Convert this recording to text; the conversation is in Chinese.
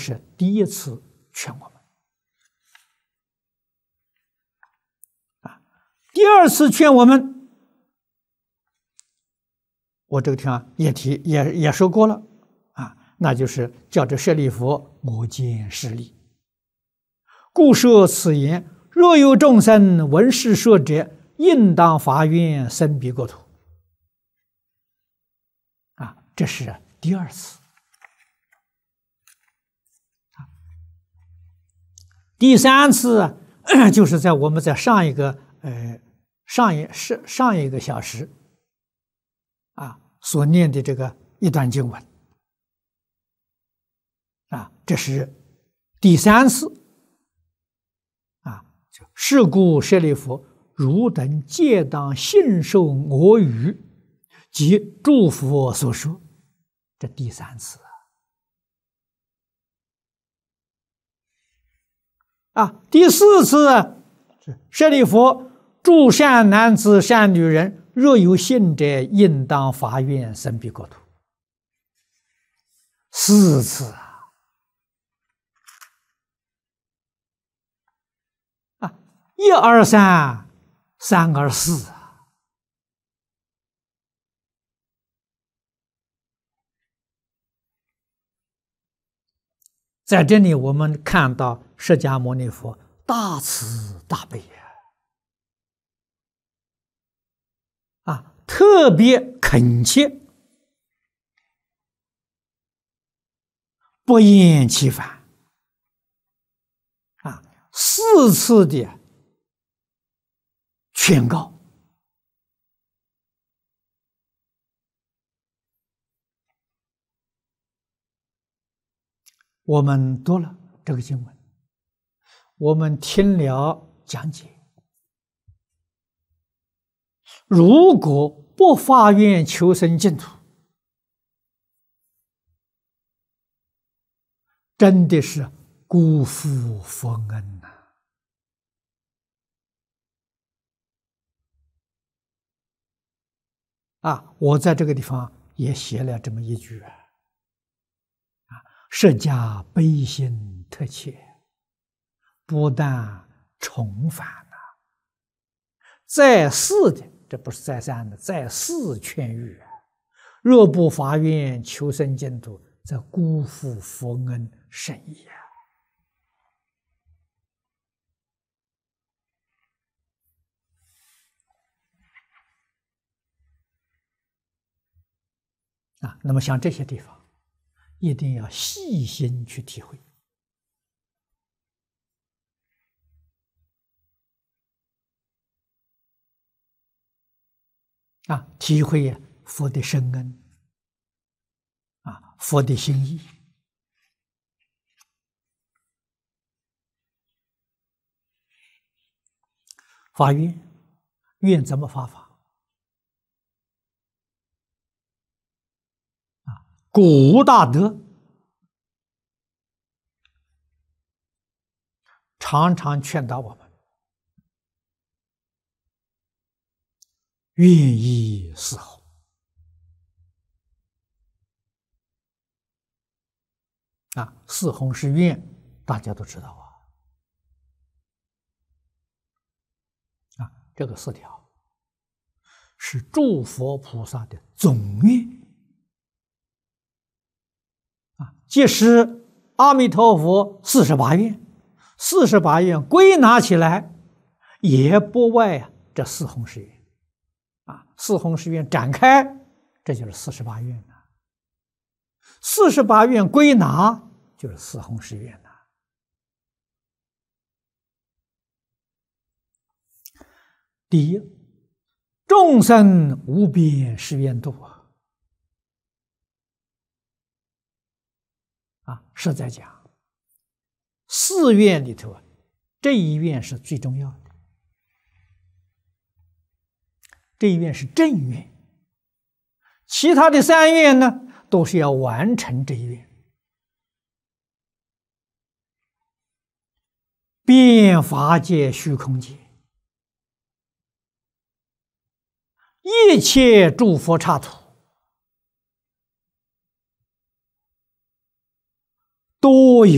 是第一次劝我们。第二次劝我们，我这个地方也说过了那就是叫这舍利弗，我见是利，故说此言：若有众生闻是说者，应当发愿生彼国土。这是第二次。第三次就是在我们在上一个小时所念的这个一段经文这是第三次是故舍利弗，汝等皆当信受我语及诸佛所说。这第三次第四次舍利弗，诸善男子善女人，若有信者，应当发愿生彼国土。四次一而三，三而四在这里我们看到释迦牟尼佛大慈大悲特别恳切，不厌其烦四次的劝告。我们读了这个经文，我们听了讲解，如果不发愿求生净土，真的是辜负佛恩我在这个地方也写了这么一句释迦悲心特切，不但重返再四的，这不是再三的，再四劝喻若不发愿求生净土，则辜负佛恩甚矣那么像这些地方一定要细心去体会体会佛的深恩佛的心意。发愿，愿怎么发法？古无大德常常劝导我们愿意伺候四弘誓愿大家都知道这个4条是诸佛菩萨的总愿即使阿弥陀佛48愿，48愿归纳起来也不外这4弘誓愿4弘誓愿展开，这就是48愿48愿归纳就是4弘誓愿第一，众生无边誓愿度是在讲4愿里头这一愿是最重要的，这一愿是正愿，其他的3愿呢都是要完成这一愿。遍法界虚空界，一切诸佛刹土都有